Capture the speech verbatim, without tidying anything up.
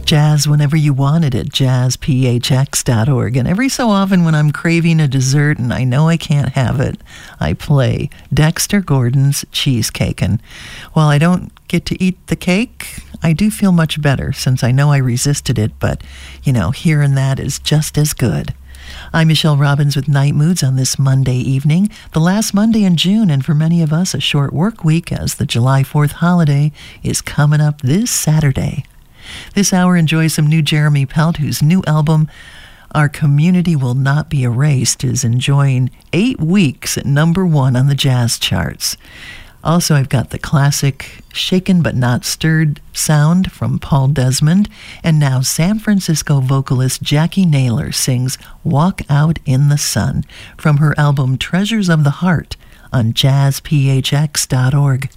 Jazz whenever you want it at jazz p h x dot org. And every so often when I'm craving a dessert and I know I can't have it, I play Dexter Gordon's Cheesecake. And while I don't get to eat the cake, I do feel much better since I know I resisted it, but, you know, hearing that is just as good. I'm Michelle Robbins with Night Moods on this Monday evening, the last Monday in June, and for many of us, a short work week as the July fourth holiday is coming up this Saturday. This hour, enjoy some new Jeremy Pelt, whose new album, Our Community Will Not Be Erased, is enjoying eight weeks at number one on the jazz charts. Also, I've got the classic Shaken But Not Stirred sound from Paul Desmond, and now San Francisco vocalist Jackie Naylor sings Walk Out in the Sun from her album Treasures of the Heart on jazz p h x dot org.